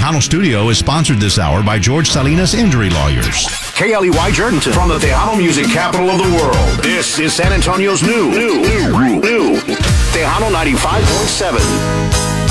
Tejano Studio is sponsored this hour by George Salinas Injury Lawyers. KLEY Jerdenton from the Tejano music capital of the world. This is San Antonio's new Tejano 95.7.